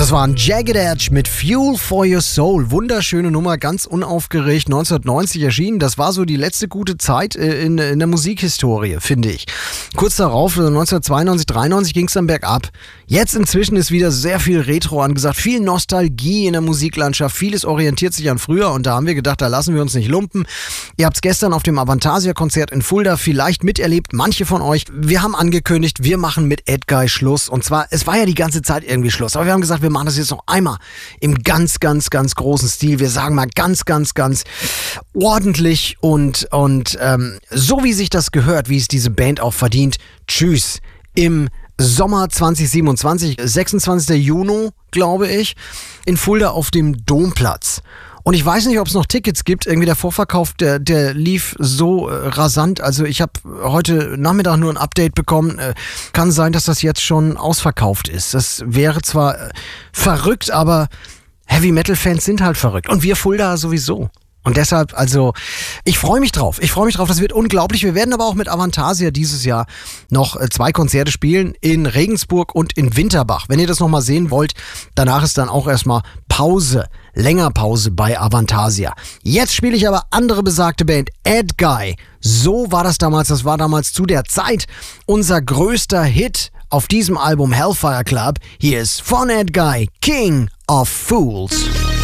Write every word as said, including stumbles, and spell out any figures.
Das war ein Jagged Edge mit Fuel for Your Soul. Wunderschöne Nummer, ganz unaufgeregt, neunzehnhundertneunzig erschienen. Das war so die letzte gute Zeit in, in der Musikhistorie, finde ich. Kurz darauf, neunzehnhundertzweiundneunzig, dreiundneunzig ging es dann bergab. Jetzt inzwischen ist wieder sehr viel Retro angesagt, viel Nostalgie in der Musiklandschaft. Vieles orientiert sich an früher und da haben wir gedacht, da lassen wir uns nicht lumpen. Ihr habt es gestern auf dem Avantasia-Konzert in Fulda vielleicht miterlebt, manche von euch. Wir haben angekündigt, wir machen mit Edguy Schluss. Und zwar, es war ja die ganze Zeit irgendwie Schluss, aber wir haben gesagt, wir machen das jetzt noch einmal im ganz, ganz, ganz großen Stil. Wir sagen mal ganz, ganz, ganz ordentlich und, und ähm, so wie sich das gehört, wie es diese Band auch verdient. Tschüss. Im Sommer zwanzig siebenundzwanzig, sechsundzwanzigsten Juni, glaube ich, in Fulda auf dem Domplatz. Und ich weiß nicht, ob es noch Tickets gibt. Irgendwie der Vorverkauf, der, der lief so äh, rasant. Also ich habe heute Nachmittag nur ein Update bekommen. Äh, kann sein, dass das jetzt schon ausverkauft ist. Das wäre zwar äh, verrückt, aber Heavy-Metal-Fans sind halt verrückt. Und wir Fulda sowieso. Und deshalb, also, ich freue mich drauf. Ich freue mich drauf, das wird unglaublich. Wir werden aber auch mit Avantasia dieses Jahr noch zwei Konzerte spielen in Regensburg und in Winterbach. Wenn ihr das nochmal sehen wollt, danach ist dann auch erstmal Pause, länger Pause bei Avantasia. Jetzt spiele ich aber andere besagte Band, Edguy. So war das damals, das war damals zu der Zeit unser größter Hit auf diesem Album Hellfire Club. Hier ist von Edguy, King of Fools.